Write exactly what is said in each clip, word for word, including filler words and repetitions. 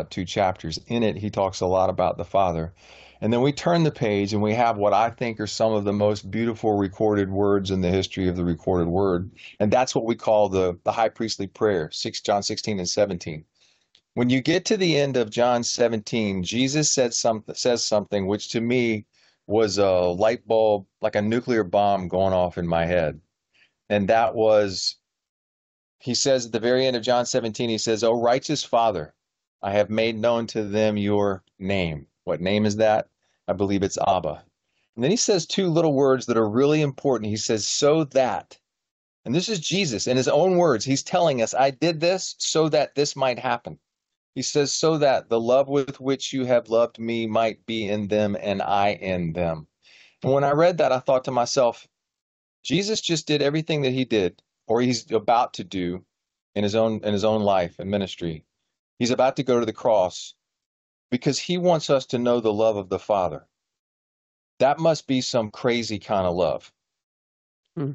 two chapters. In it, he talks a lot about the Father. And then we turn the page and we have what I think are some of the most beautiful recorded words in the history of the recorded word. And that's what we call the, the high priestly prayer, six, John sixteen and seventeen. When you get to the end of John seventeen, Jesus said some, says something which to me was a light bulb, like a nuclear bomb going off in my head. And that was, he says at the very end of John seventeen, he says, "O righteous Father, I have made known to them your name." What name is that? I believe it's Abba. And then he says two little words that are really important. He says, "so that," and this is Jesus in his own words. He's telling us, I did this so that this might happen. He says, "so that the love with which you have loved me might be in them and I in them." And when I read that, I thought to myself, Jesus just did everything that he did, or he's about to do in his own in his own life and ministry. He's about to go to the cross because he wants us to know the love of the Father. That must be some crazy kind of love. Hmm.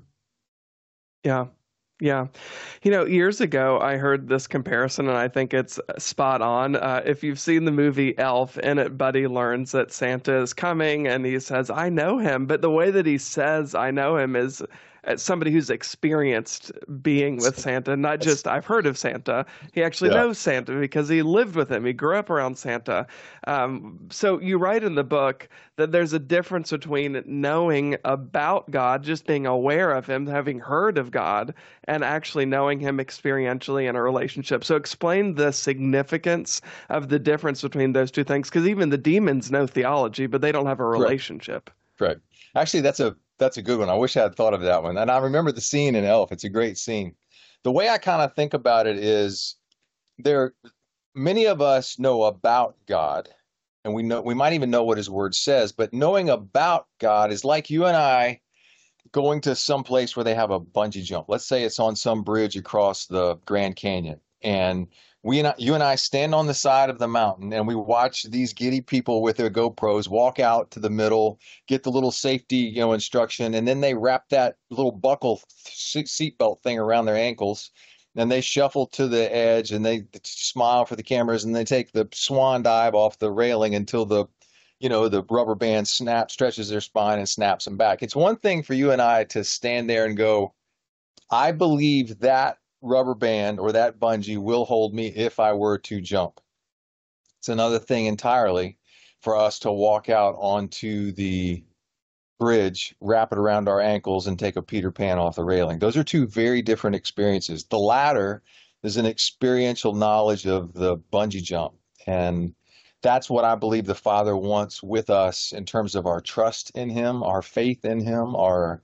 Yeah. Yeah. You know, years ago, I heard this comparison, and I think it's spot on. Uh, if you've seen the movie Elf, in it, Buddy learns that Santa is coming, and he says, "I know him." But the way that he says, "I know him," is as somebody who's experienced being with Santa, not That's, just I've heard of Santa. He actually yeah, knows Santa because he lived with him. He grew up around Santa. Um, so you write in the book that there's a difference between knowing about God, just being aware of him, having heard of God, and actually knowing him experientially in a relationship. So explain the significance of the difference between those two things, because even the demons know theology, but they don't have a correct, relationship. correct. Actually, that's a that's a good one. I wish I had thought of that one. And I remember the scene in Elf. It's a great scene. The way I kind of think about it is there many of us know about God, and we know we might even know what his word says, but knowing about God is like you and I going to some place where they have a bungee jump. Let's say it's on some bridge across the Grand Canyon, and we and I, you and I stand on the side of the mountain, and we watch these giddy people with their GoPros walk out to the middle, get the little safety, you know, instruction, and then they wrap that little buckle seatbelt thing around their ankles, and they shuffle to the edge, and they smile for the cameras, and they take the swan dive off the railing until the you know, the rubber band snaps, stretches their spine and snaps them back. It's one thing for you and I to stand there and go, I believe that rubber band or that bungee will hold me if I were to jump. It's another thing entirely for us to walk out onto the bridge, wrap it around our ankles, and take a Peter Pan off the railing. Those are two very different experiences. The latter is an experiential knowledge of the bungee jump. And that's what I believe the Father wants with us in terms of our trust in him, our faith in him, our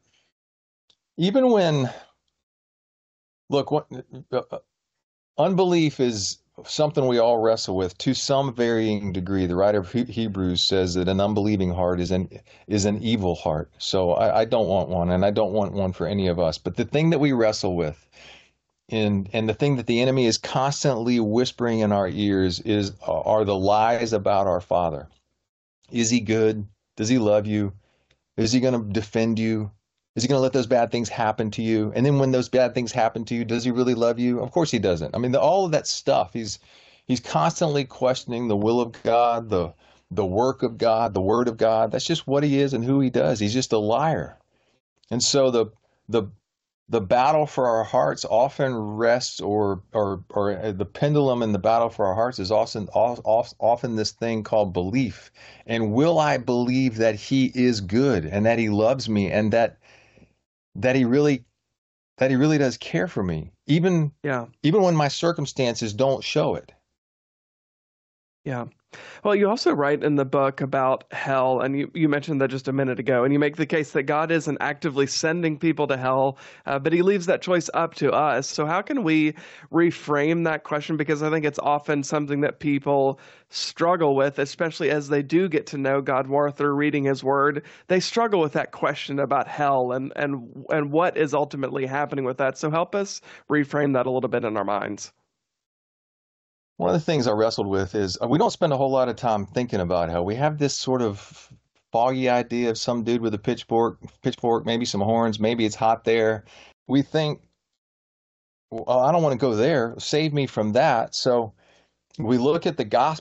even when look, what uh, unbelief is something we all wrestle with to some varying degree. The writer of Hebrews says that an unbelieving heart is an is an evil heart. So I, I don't want one, and I don't want one for any of us. But the thing that we wrestle with and and the thing that the enemy is constantly whispering in our ears is are the lies about our Father. Is he good? Does he love you? Is he going to defend you? Is he going to let those bad things happen to you? And then when those bad things happen to you, does he really love you? Of course he doesn't. I mean, the, all of that stuff, he's he's constantly questioning the will of God, the the work of God, the word of God. That's just what he is and who he does. He's just a liar. And so the the the battle for our hearts often rests, or or or the pendulum in the battle for our hearts is often often this thing called belief. And will I believe that he is good and that he loves me and that that he really that he really does care for me, even Yeah. even when my circumstances don't show it? Yeah. Well, you also write in the book about hell, and you, you mentioned that just a minute ago, and you make the case that God isn't actively sending people to hell, uh, but he leaves that choice up to us. So how can we reframe that question? Because I think it's often something that people struggle with, especially as they do get to know God more through reading his word. They struggle with that question about hell and, and, and what is ultimately happening with that. So help us reframe that a little bit in our minds. One of the things I wrestled with is uh, we don't spend a whole lot of time thinking about hell. We have this sort of foggy idea of some dude with a pitchfork, pitchfork, maybe some horns, maybe it's hot there. We think, well, I don't want to go there. Save me from that. So We look at the gospel